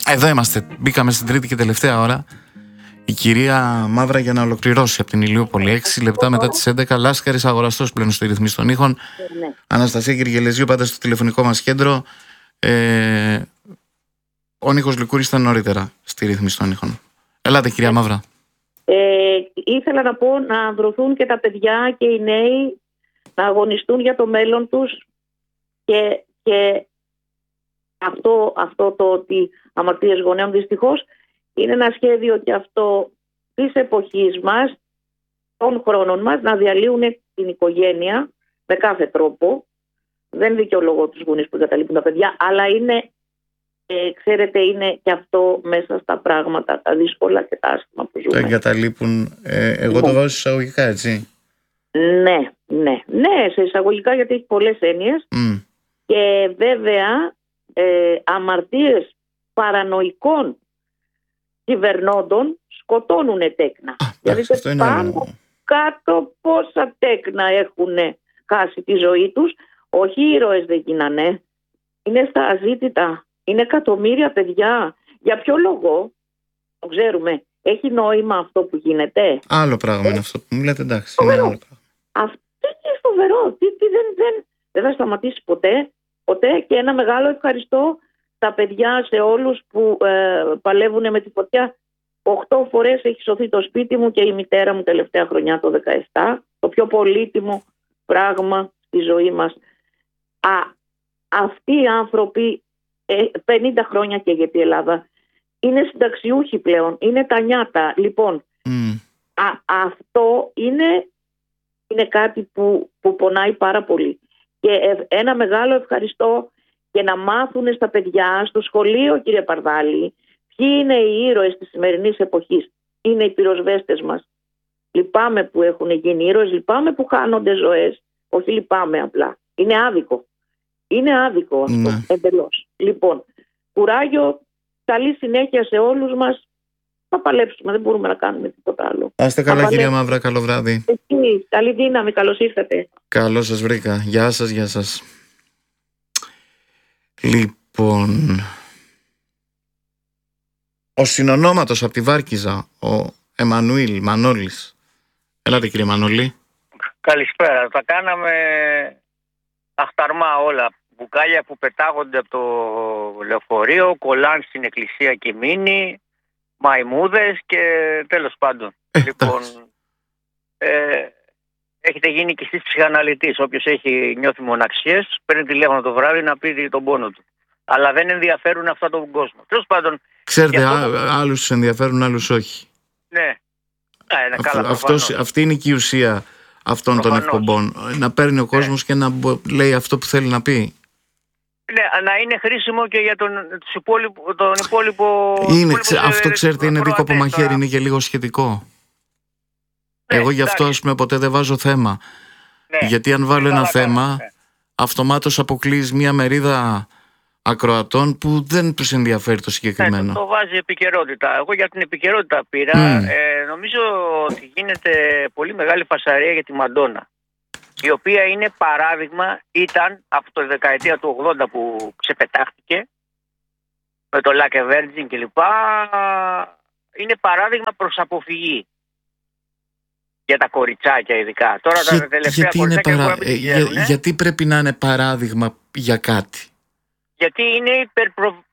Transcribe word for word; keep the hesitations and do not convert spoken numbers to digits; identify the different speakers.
Speaker 1: Εδώ είμαστε. Μπήκαμε στην τρίτη και τελευταία ώρα. Η κυρία Μαύρα για να ολοκληρώσει από την Ηλιούπολη. Έξι λεπτά μετά τις έντεκα. Λάσκαρης αγοραστός πλέον στο ρυθμίσει των ήχων.
Speaker 2: Ναι.
Speaker 1: Αναστασία Γεργελεζίου, πάντα στο τηλεφωνικό μας κέντρο. Ε, ο Νίκος Λικούρης ήταν νωρίτερα στη ρύθμιση των ήχων. Ελάτε, κυρία Μαύρα.
Speaker 2: Ε, ήθελα να πω να ανδρωθούν και τα παιδιά και οι νέοι να αγωνιστούν για το μέλλον τους και, και αυτό, αυτό το ότι αμαρτίες γονέων δυστυχώς είναι ένα σχέδιο και αυτό της εποχής μας, των χρόνων μας, να διαλύουν την οικογένεια με κάθε τρόπο. Δεν δικαιολογώ τους γονείς που εγκαταλείπουν τα παιδιά, αλλά είναι, ε, ξέρετε, είναι και αυτό μέσα στα πράγματα, τα δύσκολα και τα άσχημα που ζούμε.
Speaker 1: Το εγκαταλείπουν, ε, εγώ το βάζω εισαγωγικά, έτσι.
Speaker 2: Ναι, ναι, ναι, σε εισαγωγικά, γιατί έχει πολλές έννοιες.
Speaker 1: Mm.
Speaker 2: Και βέβαια ε, αμαρτίες παρανοϊκών κυβερνώντων σκοτώνουν τέκνα.
Speaker 1: Α,
Speaker 2: δηλαδή πάνω άλλο. Κάτω πόσα τέκνα έχουν χάσει τη ζωή τους. Όχι οι ήρωες δεν γίνανε. Είναι στα αζήτητα. Είναι εκατομμύρια παιδιά. Για ποιο λόγο, το ξέρουμε, έχει νόημα αυτό που γίνεται.
Speaker 1: Άλλο πράγμα ε, είναι αυτό που μου λέτε, εντάξει.
Speaker 2: Είναι
Speaker 1: άλλο πράγμα.
Speaker 2: Αυτό είναι φοβερό. Τι, τι, δεν, δεν, δεν θα σταματήσει ποτέ. Ποτέ. Και ένα μεγάλο ευχαριστώ στα παιδιά, σε όλους που ε, παλεύουν με τη φωτιά. Οχτώ φορές έχει σωθεί το σπίτι μου και η μητέρα μου τελευταία χρονιά το δεκαεπτά. Το πιο πολύτιμο πράγμα στη ζωή μας. Α, αυτοί οι άνθρωποι ε, πενήντα χρόνια και γιατί η Ελλάδα είναι συνταξιούχοι πλέον. Είναι τα νιάτα. Λοιπόν,
Speaker 1: mm.
Speaker 2: α, αυτό είναι, είναι κάτι που, που πονάει πάρα πολύ. Και ε, ένα μεγάλο ευχαριστώ και να μάθουν στα παιδιά, στο σχολείο, κύριε Παρδάλη, ποιοι είναι οι ήρωες της σημερινής εποχής. Είναι οι πυροσβέστες μας. Λυπάμαι που έχουν γίνει ήρωες, λυπάμαι που χάνονται ζωές. Όχι λυπάμαι απλά. Είναι άδικο. Είναι άδικο αυτό,
Speaker 1: Ναι.
Speaker 2: εντελώς. Λοιπόν, κουράγιο, καλή συνέχεια σε όλους μας. Θα παλέψουμε, δεν μπορούμε να κάνουμε τίποτα άλλο.
Speaker 1: Να είστε καλά,
Speaker 2: Θα
Speaker 1: κυρία
Speaker 2: παλέψουμε.
Speaker 1: Μαύρα, καλό βράδυ.
Speaker 2: Εσείς, καλή δύναμη, καλώς ήρθατε.
Speaker 1: Καλώς σας βρήκα. Γεια σας, γεια σας. Λοιπόν, ο συνονόματος από τη Βάρκιζα, ο Εμμανουήλ Μανώλης. Ελάτε, κύριε Μανώλη.
Speaker 3: Καλησπέρα. Τα κάναμε αχταρμά όλα. Μπουκάλια που πετάγονται από το λεωφορείο, κολλάν στην εκκλησία και μείνει, μαϊμούδες και τέλος πάντων.
Speaker 1: Ε,
Speaker 3: λοιπόν, ε, έχετε γίνει και εσείς ψυχαναλυτής. Όποιος έχει νιώθει μοναξιές, παίρνει τηλέφωνο το βράδυ να πει τον πόνο του. Αλλά δεν ενδιαφέρουν αυτόν τον κόσμο. Τέλος πάντων.
Speaker 1: Ξέρετε,
Speaker 3: αυτό...
Speaker 1: α, άλλους τους ενδιαφέρουν, άλλους όχι.
Speaker 3: Ναι. Α, είναι
Speaker 1: Αυτό,
Speaker 3: καλά,
Speaker 1: αυτός, αυτή είναι και η ουσία αυτών
Speaker 3: προφανώς.
Speaker 1: των εκπομπών. Να παίρνει ο κόσμος ναι. και να μπο, λέει αυτό που θέλει να πει.
Speaker 3: Ναι, να είναι χρήσιμο και για τον, τους υπόλοιπο, τον υπόλοιπο...
Speaker 1: Είναι, ξε, αυτό ξέρετε είναι δίκο από μαχαίρι, είναι και λίγο σχετικό. Ναι, Εγώ γι' αυτό ας πούμε ποτέ δεν βάζω θέμα. Ναι, γιατί αν βάλω ένα θέμα, ναι. αυτομάτως αποκλείεις μια μερίδα ακροατών που δεν τους ενδιαφέρει το συγκεκριμένο.
Speaker 3: Ναι, το, το βάζει επικαιρότητα. Εγώ για την επικαιρότητα πήρα. Mm. Ε, νομίζω ότι γίνεται πολύ μεγάλη φασαρία για τη Μαντόνα, η οποία είναι παράδειγμα, ήταν από το δεκαετία του ογδόντα που ξεπετάχτηκε με το Like a Virgin κλπ. Είναι παράδειγμα προς αποφυγή για τα κοριτσάκια ειδικά. Τώρα
Speaker 1: Για,
Speaker 3: τα τελευταία
Speaker 1: γιατί, είναι παρά...
Speaker 3: ε,
Speaker 1: για, γιατί πρέπει να είναι παράδειγμα για κάτι?
Speaker 3: Γιατί είναι υπερπρο...